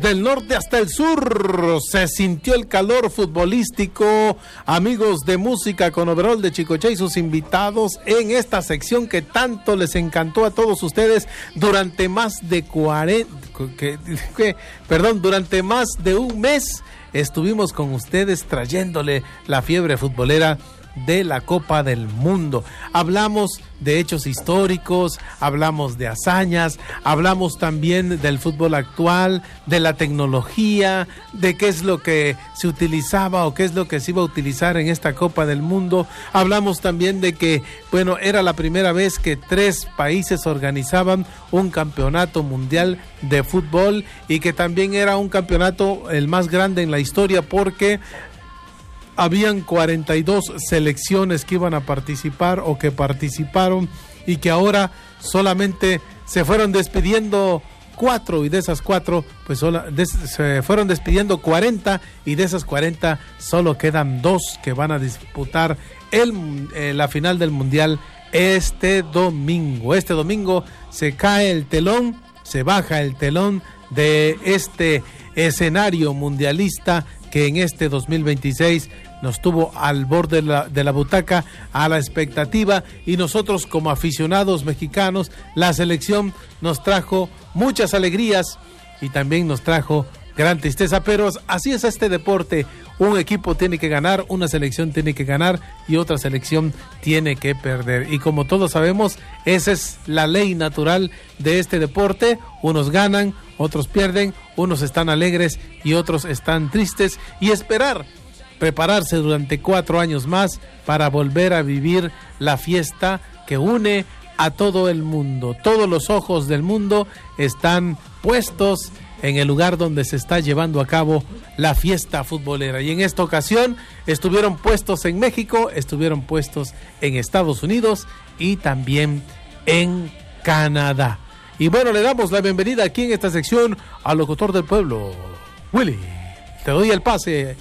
Del norte hasta el sur se sintió el calor futbolístico. Amigos de Música con Overol de Chicoche y sus invitados en esta sección que tanto les encantó a todos ustedes durante más de durante más de un mes estuvimos con ustedes trayéndole la fiebre futbolera de la Copa del Mundo. Hablamos de hechos históricos, hablamos de hazañas, hablamos también del fútbol actual, de la tecnología, de qué es lo que se utilizaba o qué es lo que se iba a utilizar en esta Copa del Mundo. Hablamos también de que, bueno, era la primera vez que 3 países organizaban un campeonato mundial de fútbol y que también era un campeonato el más grande en la historia porque habían 42 selecciones que iban a participar o que participaron y que ahora solamente se fueron despidiendo 4 y de esas 4 pues se fueron despidiendo 40 y de esas 40 solo quedan 2 que van a disputar la final del mundial este domingo. Este domingo se cae el telón, se baja el telón de este escenario mundialista que en este 2026 nos tuvo al borde de la butaca, a la expectativa, y nosotros como aficionados mexicanos, la selección nos trajo muchas alegrías y también nos trajo gran tristeza, pero así es este deporte. Un equipo tiene que ganar, una selección tiene que ganar y otra selección tiene que perder. Y como todos sabemos, esa es la ley natural de este deporte. Unos ganan, otros pierden, unos están alegres y otros están tristes. Y prepararse durante 4 años más para volver a vivir la fiesta que une a todo el mundo. Todos los ojos del mundo están puestos en el lugar donde se está llevando a cabo la fiesta futbolera. Y en esta ocasión estuvieron puestos en México, estuvieron puestos en Estados Unidos y también en Canadá. Y bueno, le damos la bienvenida aquí en esta sección al locutor del pueblo. Willy, te doy el pase.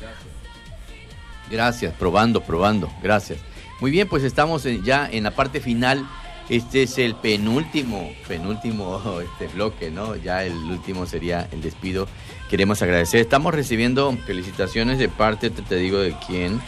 Gracias, probando, gracias. Muy bien, pues estamos ya en la parte final. Este es el penúltimo bloque, ¿no? Ya el último sería el despido. Queremos agradecer. Estamos recibiendo felicitaciones de parte, te digo de quién.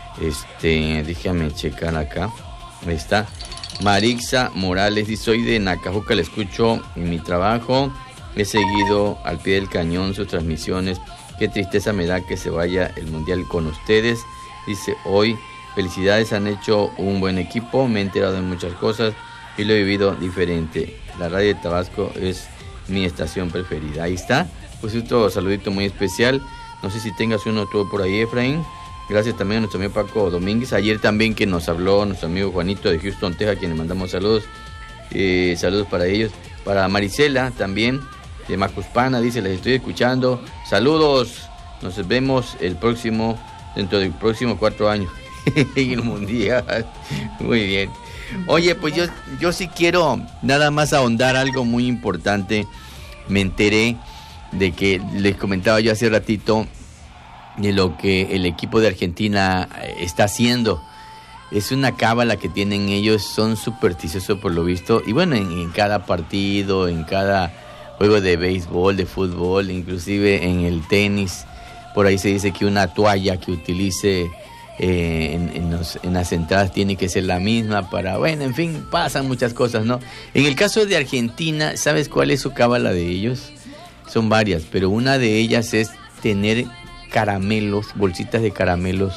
Déjame checar acá. Ahí está. Marixa Morales dice: soy de Nacajuca, le escucho en mi trabajo. He seguido al pie del cañón sus transmisiones. Qué tristeza me da que se vaya el mundial con ustedes. Dice: hoy, felicidades, han hecho un buen equipo. Me he enterado de muchas cosas y lo he vivido diferente. La radio de Tabasco es mi estación preferida. Ahí está. Pues otro saludito muy especial. No sé si tengas uno tú por ahí, Efraín. Gracias también a nuestro amigo Paco Domínguez. Ayer también que nos habló nuestro amigo Juanito de Houston, Texas, a quien le mandamos saludos. Saludos para ellos. Para Marisela también, de Macuspana, dice: les estoy escuchando. Saludos. Nos vemos dentro del próximo 4 años en el mundial. Muy bien. Oye, pues yo sí quiero nada más ahondar algo muy importante. Me enteré de que les comentaba yo hace ratito de lo que el equipo de Argentina está haciendo. Es una cábala que tienen ellos, son supersticiosos por lo visto. Y bueno, en cada partido, en cada juego de béisbol, de fútbol, inclusive en el tenis, por ahí se dice que una toalla que utilice en las entradas tiene que ser la misma para, bueno, en fin, pasan muchas cosas, ¿no? En el caso de Argentina, ¿sabes cuál es su cábala de ellos? Son varias, pero una de ellas es tener caramelos, bolsitas de caramelos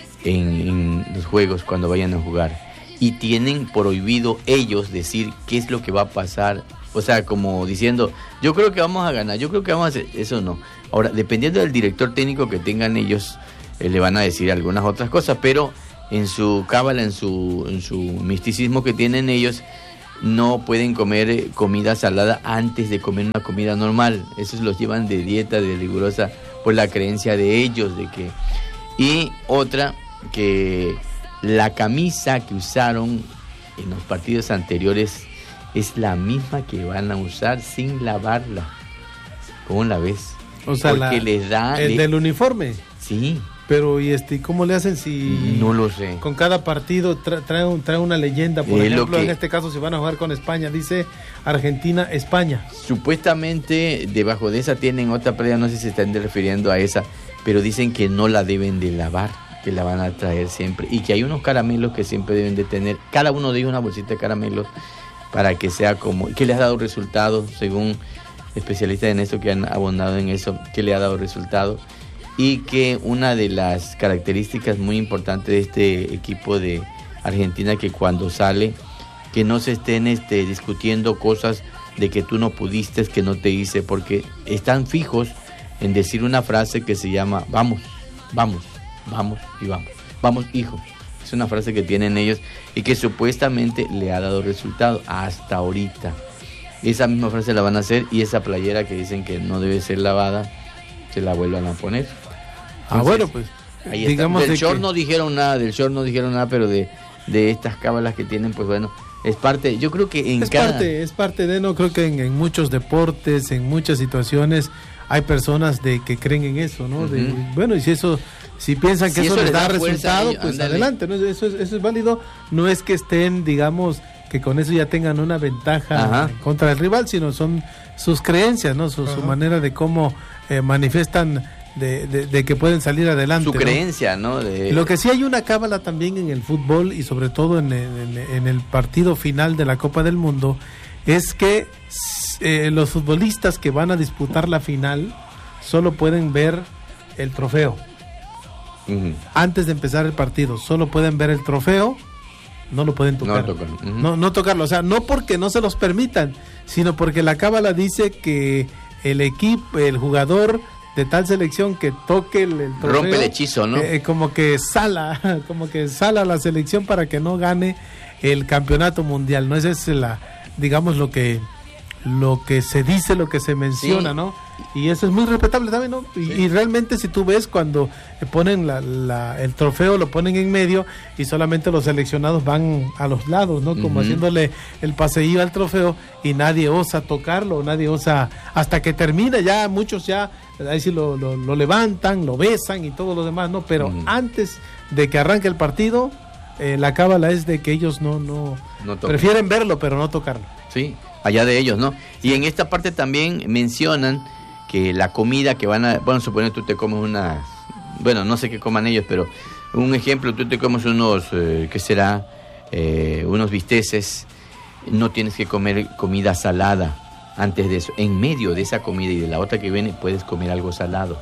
en los juegos cuando vayan a jugar. Y tienen prohibido ellos decir qué es lo que va a pasar. O sea, como diciendo: yo creo que vamos a ganar, yo creo que vamos a hacer. Eso no. Ahora, dependiendo del director técnico que tengan ellos, le van a decir algunas otras cosas, pero en su cábala, en su misticismo que tienen ellos, no pueden comer comida salada antes de comer una comida normal. Esos los llevan de dieta, de rigurosa, por la creencia de ellos de que. Y otra, que la camisa que usaron en los partidos anteriores es la misma que van a usar sin lavarla. ¿Cómo la ves? O sea, porque les da... del uniforme. Sí, Pero, ¿y cómo le hacen si...? No lo sé. Con cada partido trae una leyenda. Por ejemplo, en este caso, si van a jugar con España, dice Argentina-España. Supuestamente, debajo de esa tienen otra playa, no sé si se están refiriendo a esa, pero dicen que no la deben de lavar, que la van a traer siempre. Y que hay unos caramelos que siempre deben de tener, cada uno de ellos una bolsita de caramelos, para que sea como... que les ha dado resultados, según especialistas en esto que han abondado en eso, que le ha dado resultados. Y que una de las características muy importantes de este equipo de Argentina, que cuando sale, que no se estén discutiendo cosas de que tú no pudiste, que no te hice, porque están fijos en decir una frase que se llama vamos, vamos, vamos y vamos. Vamos, hijo. Es una frase que tienen ellos y que supuestamente le ha dado resultado hasta ahorita. Esa misma frase la van a hacer, y esa playera que dicen que no debe ser lavada, se la vuelvan a poner. Entonces, bueno, pues ahí digamos del short no dijeron nada, pero de estas cábalas que tienen, pues bueno, es parte, yo creo que es parte de, no creo que en muchos deportes, en muchas situaciones hay personas que creen en eso, ¿no? Bueno, y si piensan que eso les da resultado, pues ándale, adelante, ¿no? Eso es válido, no es que estén, digamos, que con eso ya tengan una ventaja contra el rival, sino son sus creencias, ¿no? Su manera de cómo manifiestan de que pueden salir adelante. Su creencia, ¿no? Lo que sí hay una cábala también en el fútbol, y sobre todo en el partido final de la Copa del Mundo, es que los futbolistas que van a disputar la final solo pueden ver el trofeo. Antes de empezar el partido, solo pueden ver el trofeo, no lo pueden tocar. No tocarlo, o sea, no porque no se los permitan, sino porque la cábala dice que el jugador de tal selección que toque el trofeo, rompe el hechizo, ¿no? Como que sala la selección para que no gane el campeonato mundial, ¿no? Esa es digamos lo que se dice, lo que se menciona, sí, ¿no? Y eso es muy respetable también, ¿no? Sí. Y realmente, si tú ves, cuando ponen el trofeo, lo ponen en medio y solamente los seleccionados van a los lados, ¿no? Como haciéndole el paseío al trofeo, y nadie osa tocarlo, nadie osa, hasta que termina, ya muchos ya, ahí sí lo levantan, lo besan y todo lo demás, ¿no? Pero antes de que arranque el partido, la cábala es de que ellos no prefieren verlo, pero no tocarlo. Sí, allá de ellos, ¿no? Y en esta parte también mencionan que la comida que suponer tú te comes no sé qué coman ellos, pero un ejemplo, tú te comes unos, unos bisteces, no tienes que comer comida salada antes de eso. En medio de esa comida y de la otra que viene, puedes comer algo salado.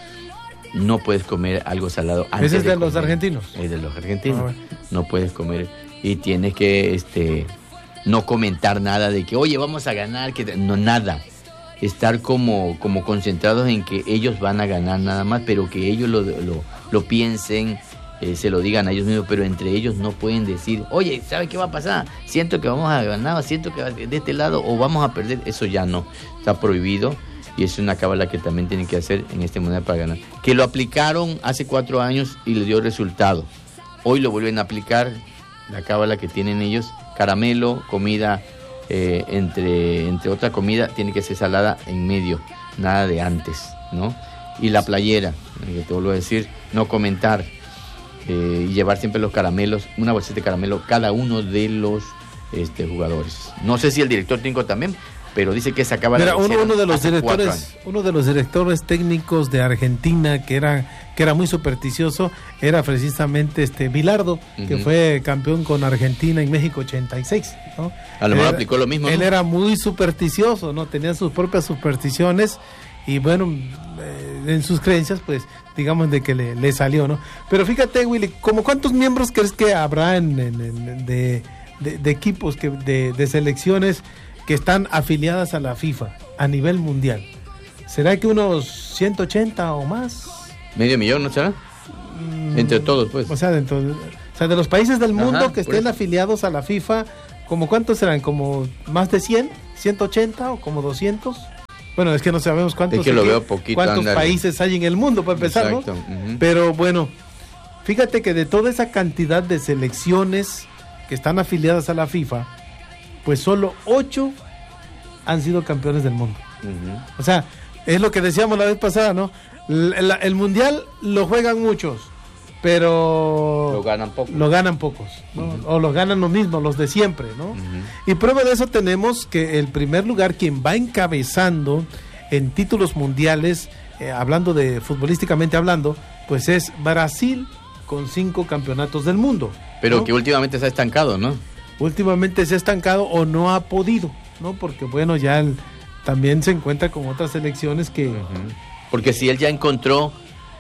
No puedes comer algo salado antes. ¿Ese es de los argentinos? Es de los argentinos. No puedes comer, y tienes que no comentar nada de que, oye, vamos a ganar, no, nada. Estar como concentrados en que ellos van a ganar nada más, pero que ellos lo piensen, se lo digan a ellos mismos, pero entre ellos no pueden decir, oye, ¿sabe qué va a pasar? Siento que vamos a ganar, siento que de este lado, o vamos a perder. Eso ya no, está prohibido, y es una cábala que también tienen que hacer en este mundial para ganar. Que lo aplicaron hace 4 años y le dio resultado. Hoy lo vuelven a aplicar, la cábala que tienen ellos, caramelo, comida, entre otra comida, tiene que ser salada en medio, nada de antes, ¿no? Y la playera, que te vuelvo a decir, no comentar, y llevar siempre los caramelos, una bolsita de caramelo cada uno de los jugadores. No sé si el director técnico también, pero dice que se acaba de... uno de los directores técnicos de Argentina que era muy supersticioso era precisamente Bilardo, que fue campeón con Argentina en México 86, ¿no? A lo mejor aplicó lo mismo, ¿no? Él era muy supersticioso, ¿no? Tenía sus propias supersticiones, y bueno, en sus creencias, pues digamos de que le salió, ¿no? Pero fíjate, Willy, ¿como cuántos miembros crees que habrá de equipos, de selecciones que están afiliadas a la FIFA a nivel mundial? ¿Será que unos 180 o más? ¿Medio millón, no será? Entre todos, pues. O sea, de los países del mundo que estén afiliados a la FIFA, ¿como cuántos serán? ¿Como más de 100? ¿180 o como 200? Bueno, es que no sabemos cuántos países hay en el mundo, para empezar, exacto, ¿no? Pero bueno, fíjate que de toda esa cantidad de selecciones que están afiliadas a la FIFA, pues solo 8 han sido campeones del mundo. O sea, es lo que decíamos la vez pasada, ¿no? El mundial lo juegan muchos, pero lo ganan pocos, ¿no? O lo ganan los mismos, los de siempre, ¿no? Y prueba de eso tenemos que el primer lugar, quien va encabezando en títulos mundiales, hablando de futbolísticamente hablando, pues es Brasil con 5 campeonatos del mundo. Pero ¿no? que últimamente se ha estancado, ¿no? Últimamente se ha estancado o no ha podido, ¿no? Porque bueno, ya también se encuentra con otras selecciones que... Porque si él ya encontró,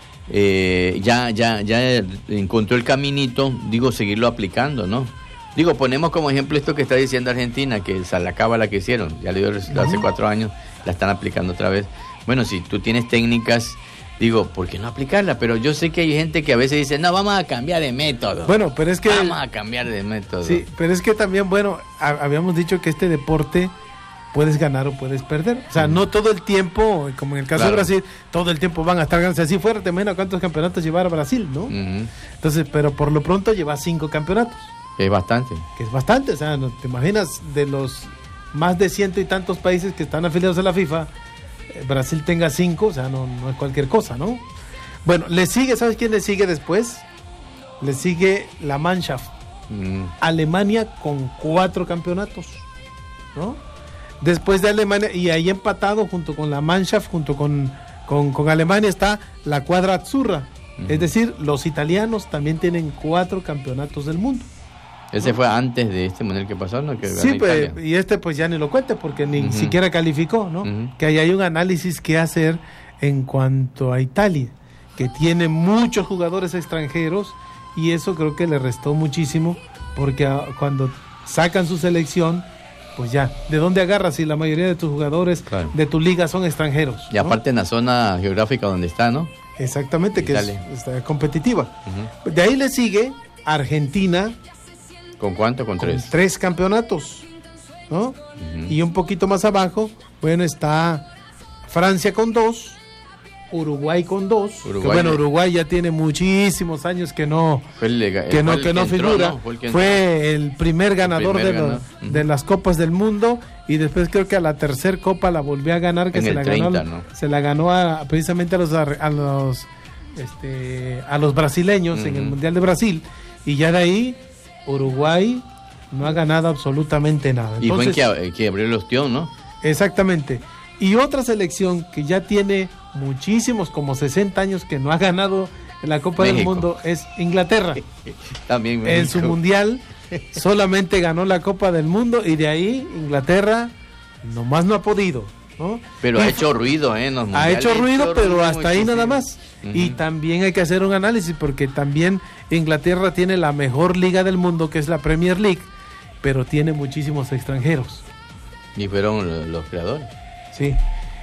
ya encontró el caminito, digo, seguirlo aplicando, ¿no? Digo, ponemos como ejemplo esto que está diciendo Argentina, que la cábala que hicieron, ya le dio el resultado hace 4 años, la están aplicando otra vez. Bueno, si tú tienes técnicas, digo, ¿por qué no aplicarla? Pero yo sé que hay gente que a veces dice, no, vamos a cambiar de método. Bueno, pero es que... Vamos a cambiar de método. Sí, pero es que también, bueno, habíamos dicho que este deporte puedes ganar o puedes perder. O sea, no todo el tiempo, como en el caso de Brasil, todo el tiempo van a estar ganando. Si así fuera, te imaginas cuántos campeonatos llevara Brasil, ¿no? Entonces, pero por lo pronto lleva 5 campeonatos. Que es bastante. Que es bastante, o sea, ¿no te imaginas de los más de 100 y tantos países que están afiliados a la FIFA, Brasil tenga 5, o sea, no es cualquier cosa, ¿no? Bueno, le sigue, ¿sabes quién le sigue después? Le sigue la Mannschaft. Alemania con 4 campeonatos, ¿no? Después de Alemania, y ahí empatado junto con la Mannschaft, junto con Alemania, está la Cuadra Azzurra. Es decir, los italianos también tienen 4 campeonatos del mundo. Ese fue antes de este mundial que pasó, ¿no? Que sí, pues, y este pues ya ni lo cuente porque ni siquiera calificó, ¿no? Que ahí hay un análisis que hacer en cuanto a Italia, que tiene muchos jugadores extranjeros y eso creo que le restó muchísimo porque cuando sacan su selección, pues ya, ¿de dónde agarras si la mayoría de tus jugadores de tu liga son extranjeros? Y aparte en la zona geográfica donde está, ¿no? Exactamente, que es competitiva. De ahí le sigue Argentina. ¿Con cuánto? Con 3. 3 campeonatos, ¿no? Y un poquito más abajo, bueno, está Francia con 2, Uruguay con 2. Uruguay ya tiene muchísimos años que no figura. Fue el primer ganador de las Copas del Mundo y después creo que a la tercera Copa la volvió a ganar, que se la ganó precisamente a los brasileños en el Mundial de Brasil, y ya de ahí Uruguay no ha ganado absolutamente nada. Entonces, y fue que abrió el ostión, ¿no? Exactamente. Y otra selección que ya tiene muchísimos, como 60 años que no ha ganado en la Copa del Mundo es Inglaterra. También México. En su mundial solamente ganó la Copa del Mundo y de ahí Inglaterra nomás no ha podido, ¿no? Pero ha hecho ruido, en los mundiales. Ha hecho ruido, pero hasta ahí nada más. Y también hay que hacer un análisis porque también Inglaterra tiene la mejor liga del mundo, que es la Premier League, pero tiene muchísimos extranjeros. Y fueron los creadores. Sí.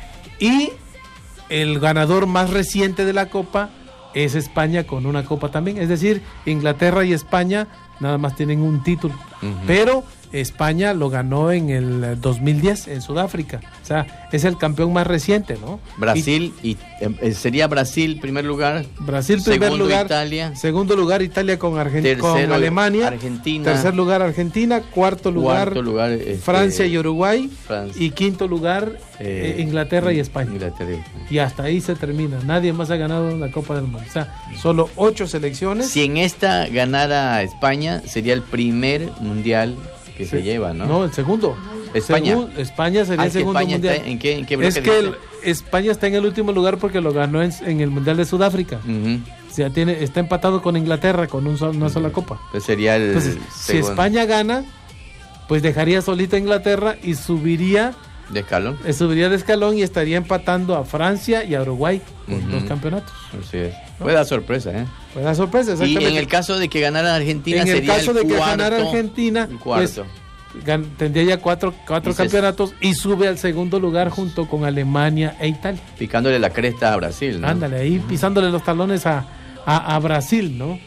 Y el ganador más reciente de la Copa es España con una Copa también. Es decir, Inglaterra y España nada más tienen un título. Pero España lo ganó en el 2010 en Sudáfrica. O sea, es el campeón más reciente, ¿no? Brasil, sería Brasil primer lugar. Brasil primer lugar. Italia. Segundo lugar Italia con Alemania. Argentina. Tercer lugar Argentina. Cuarto lugar Francia y Uruguay. Y quinto lugar Inglaterra y España. Y hasta ahí se termina. Nadie más ha ganado la Copa del Mundo. O sea, solo 8 selecciones. Si en esta ganara España, sería el primer mundial que se lleva, ¿no? No, el segundo. España. España sería el segundo España mundial. ¿En qué bloque es que España está en el último lugar porque lo ganó en el Mundial de Sudáfrica. O sea, está empatado con Inglaterra con una sola copa. Pues sería Entonces, si España gana, pues dejaría solita a Inglaterra y subiría de escalón. Subiría de escalón y estaría empatando a Francia y a Uruguay con 2 campeonatos. Así es. Puede dar sorpresa, ¿eh? Puede dar sorpresa, exactamente. Y en el caso de que ganara Argentina, sería el cuarto. En el caso de que ganara Argentina, pues, tendría ya 4 campeonatos y sube al segundo lugar junto con Alemania e Italia. Picándole la cresta a Brasil, ¿no? Ándale, ahí pisándole los talones a Brasil, ¿no?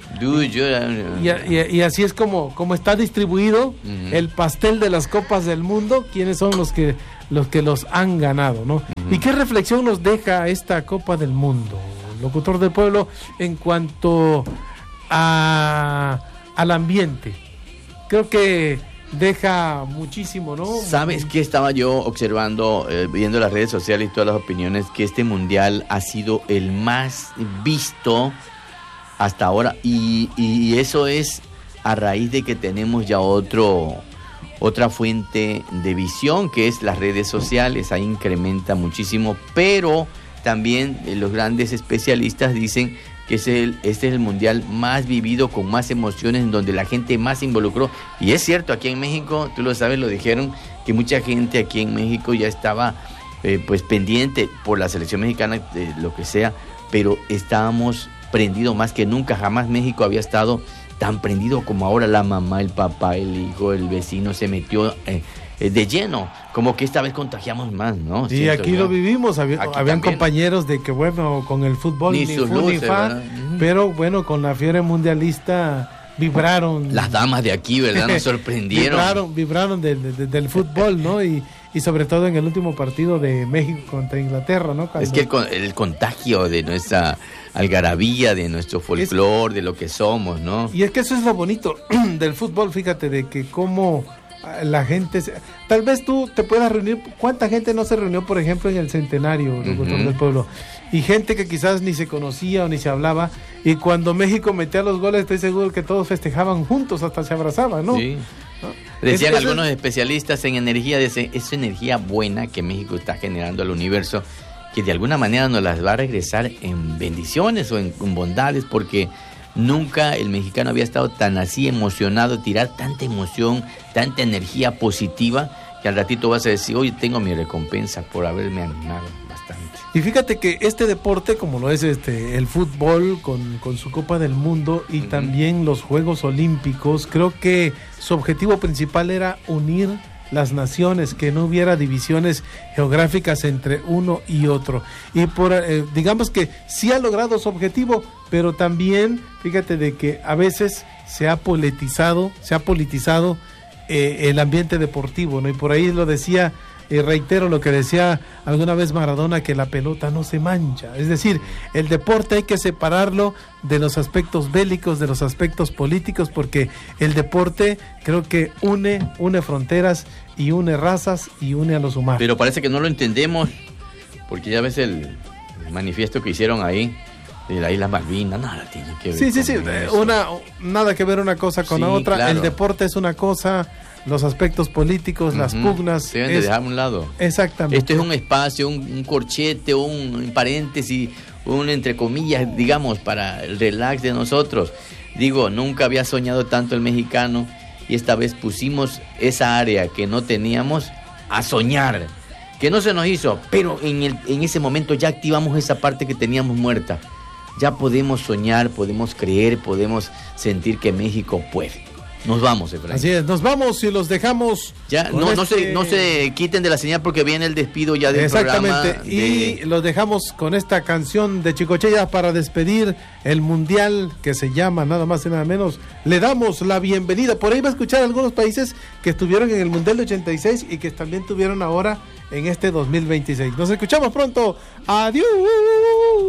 Y así es como está distribuido el pastel de las Copas del Mundo, quiénes son los que los han ganado, ¿no? ¿Y qué reflexión nos deja esta Copa del Mundo, locutor del pueblo, en cuanto al ambiente? Creo que deja muchísimo, ¿no? ¿Sabes qué estaba yo observando, viendo las redes sociales y todas las opiniones? Que este mundial ha sido el más visto hasta ahora, y eso es a raíz de que tenemos ya otra fuente de visión, que es las redes sociales. Ahí incrementa muchísimo, pero también los grandes especialistas dicen que este es el mundial más vivido, con más emociones, en donde la gente más se involucró. Y es cierto, aquí en México, tú lo sabes, lo dijeron, que mucha gente aquí en México ya estaba pues pendiente por la selección mexicana, de lo que sea, pero estábamos prendidos más que nunca. Jamás México había estado tan prendido como ahora. La mamá, el papá, el hijo, el vecino se metió de lleno, como que esta vez contagiamos más, ¿no? Sí, aquí lo vivimos, habían compañeros de que, bueno, con el fútbol ni fu ni fa, pero bueno, con la fiebre mundialista vibraron. Las damas de aquí, ¿verdad? Nos sorprendieron. vibraron del fútbol, ¿no? Y sobre todo en el último partido de México contra Inglaterra, ¿no? Es que el contagio de nuestra algarabía, de nuestro folclore, de lo que somos, ¿no? Y es que eso es lo bonito del fútbol, fíjate, de que cómo la gente, tal vez tú te puedas reunir, ¿cuánta gente no se reunió, por ejemplo, en el centenario del pueblo? Y gente que quizás ni se conocía o ni se hablaba, y cuando México metía los goles, estoy seguro que todos festejaban juntos, hasta se abrazaban, ¿no? Sí. Decían algunos especialistas en energía, esa energía buena que México está generando al universo, que de alguna manera nos las va a regresar en bendiciones o en bondades, porque nunca el mexicano había estado tan así emocionado, tirar tanta emoción, tanta energía positiva, que al ratito vas a decir, oye, tengo mi recompensa por haberme animado bastante. Y fíjate que este deporte, como lo es el fútbol con su Copa del Mundo y también los Juegos Olímpicos, creo que su objetivo principal era unir las naciones, que no hubiera divisiones geográficas entre uno y otro. Y digamos que sí ha logrado su objetivo, pero también fíjate de que a veces se ha politizado el ambiente deportivo, ¿no? Y por ahí lo decía, reitero lo que decía alguna vez Maradona, que la pelota no se mancha. Es decir, el deporte hay que separarlo de los aspectos bélicos, de los aspectos políticos, porque el deporte creo que une fronteras y une razas y une a los humanos. Pero parece que no lo entendemos, porque ya ves el manifiesto que hicieron ahí de la Isla Malvinas, nada tiene que ver. Sí, nada que ver una cosa con la otra. Claro. El deporte es una cosa, los aspectos políticos, las pugnas se deben de dejar a un lado. Exactamente. Esto es un espacio, un corchete, un paréntesis, un entre comillas, digamos, para el relax de nosotros. Digo, nunca había soñado tanto el mexicano, y esta vez pusimos esa área que no teníamos a soñar, que no se nos hizo, pero en ese momento ya activamos esa parte que teníamos muerta. Ya podemos soñar, podemos creer, podemos sentir que México puede. Nos vamos, Efraín. Así es, nos vamos y los dejamos. Ya, no se quiten de la señal, porque viene el despido ya del programa. Exactamente, y los dejamos con esta canción de Chicochella para despedir el mundial, que se llama nada más y nada menos. Le damos la bienvenida. Por ahí va a escuchar algunos países que estuvieron en el mundial de 86 y que también tuvieron ahora en este 2026. Nos escuchamos pronto. Adiós.